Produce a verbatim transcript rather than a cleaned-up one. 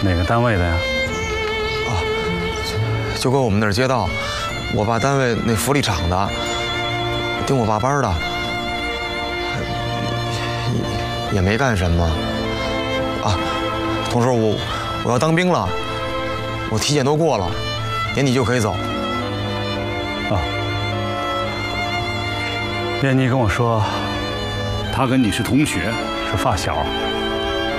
哪个单位的呀？ 啊，就搁我们那儿街道，我爸单位那福利厂的，盯我爸班的，也也没干什么。啊，同时我我要当兵了，我体检都过了，年底就可以走。 啊，燕妮跟我说， 他跟你是同学， 是发小。